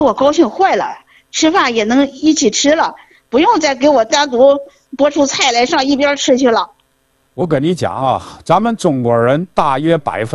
我高兴坏了，吃饭也能一起吃了，不用再给我单独拨出菜来上一边吃去了。 我跟你讲啊，咱们中国人大约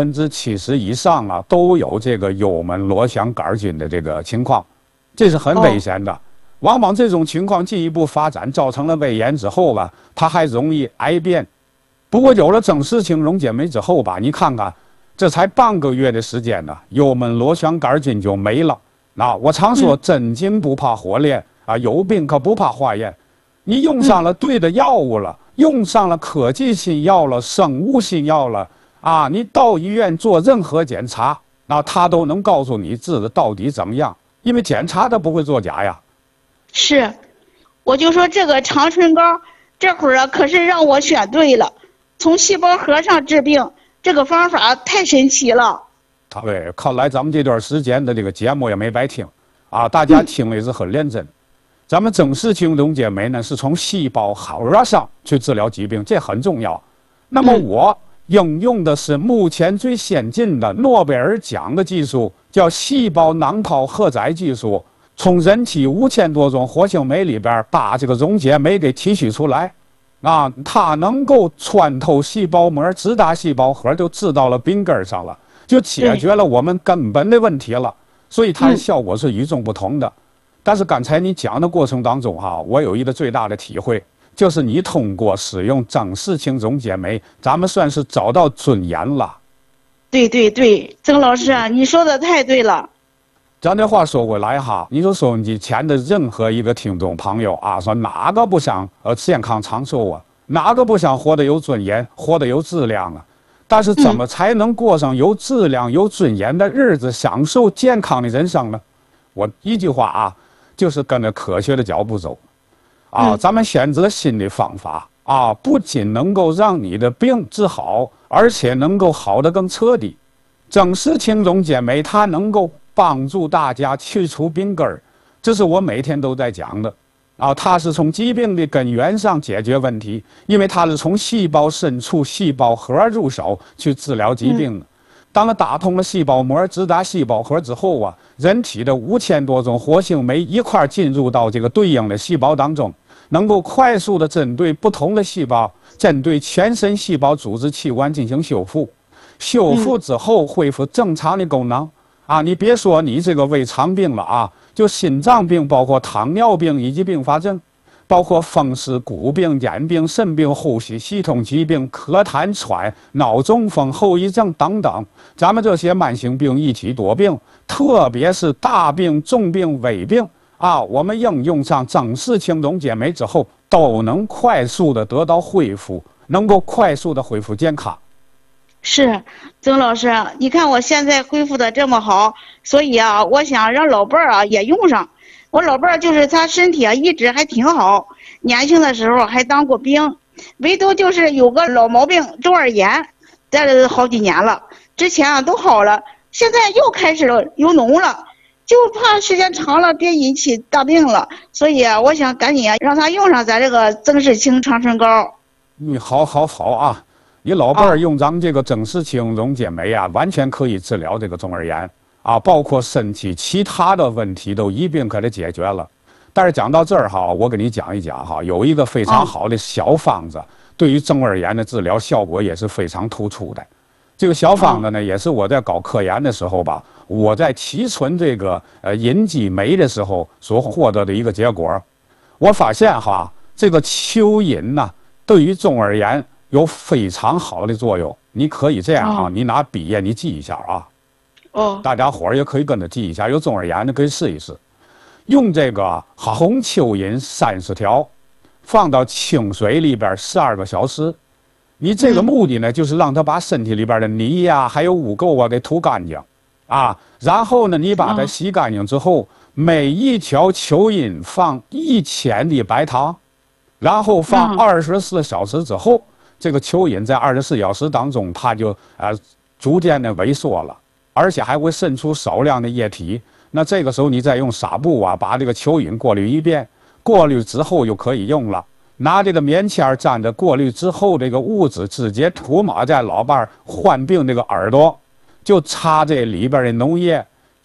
70%以上啊都有这个幽门螺旋杆菌的这个情况，这是很危险的。往往这种情况进一步发展，造成了胃炎之后吧，它还容易癌变。不过有了增氏青溶解酶之后吧，你看看，这才半个月的时间呢，幽门螺旋杆菌就没了。我常说真金不怕火炼啊，有病可不怕化验。你用上了对的药物了，用上了科技新药了，生物新药了啊，你到医院做任何检查，他都能告诉你治的到底怎么样，因为检查它不会作假呀。 是，我就说这个长春膏这会儿可是让我选对了，从细胞核上治病，这个方法太神奇了。 对，看来咱们这段时间的这个节目也没白听啊，大家听的是很认真。咱们增氏青溶解酶呢，是从细胞核上去治疗疾病，这很重要。那么我应用的是目前最先进的诺贝尔奖的技术，叫细胞囊泡荷载技术，从人体5000多种活性酶里边把这个溶解酶给提取出来，它能够穿透细胞膜，直达细胞核，就治到了病根上了，就解决了我们根本的问题了。所以它的效果是与众不同的。但是刚才你讲的过程当中我有一个最大的体会，就是你通过使用增氏青溶解酶，咱们算是找到尊严了。 对对对，曾老师啊，你说的太对了。 咱这话说回来你说收音机前的任何一个听众朋友说哪个不想健康长寿啊？哪个不想活得有尊严，活得有质量啊？但是怎么才能过上有质量、有尊严的日子，享受健康的人生呢？我一句话就是跟着科学的脚步走咱们选择新的方法不仅能够让你的病治好，而且能够好得更彻底。增氏青溶解酶它能够帮助大家去除病根儿，这是我每天都在讲的它是从疾病的根源上解决问题，因为它是从细胞深处、细胞核入手去治疗疾病的。当它打通了细胞膜，直达细胞核之后人体的5000多种活性酶一块进入到这个对应的细胞当中，能够快速的针对不同的细胞，针对全身细胞组织器官进行修复。修复之后恢复正常的功能你别说你这个胃肠病了就心脏病，包括糖尿病以及并发症，包括风湿、骨病、眼病、肾病、呼吸系统疾病、咳痰喘、脑中风后遗症等等，咱们这些慢性病一体多病，特别是大病、重病、危病我们应用上增氏青溶解酶之后，都能快速的得到恢复，能够快速的恢复健康。 是，曾老师，你看我现在恢复的这么好，所以我想让老伴儿也用上。我老伴儿就是他身体一直还挺好，年轻的时候还当过兵，唯独就是有个老毛病中耳炎，带了好几年了，之前都好了，现在又开始有脓了，就怕时间长了别引起大病了，所以我想赶紧让他用上咱这个增氏青长春膏。 你好你老伴儿用咱这个增氏青溶解酶完全可以治疗这个中耳炎包括身体其他的问题都一并给它解决了。但是讲到这儿我给你讲一讲有一个非常好的小方子，对于中耳炎的治疗效果也是非常突出的。这个小方子呢，也是我在搞科研的时候我在提纯这个银基酶的时候所获得的一个结果。我发现这个蚯蚓对于中耳炎有非常好的作用。你可以这样你拿笔你记一下大家伙儿也可以跟着记一下，有中耳炎的可以试一试。用这个红蚯蚓30条，放到清水里边12个小时。你这个目的呢，就是让它把身体里边的泥还有污垢给吐干净然后呢，你把它洗干净之后，每一条蚯蚓放1000的白糖，然后放24小时之后，这个蚯蚓在24小时当中，它就逐渐的萎缩了，而且还会渗出少量的液体。那这个时候你再用纱布把这个蚯蚓过滤一遍，过滤之后就可以用了。拿这个棉签沾着过滤之后这个物质，直接涂抹在老伴儿患病这个耳朵，就擦这里边的脓液，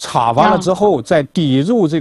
插完了之后再滴入这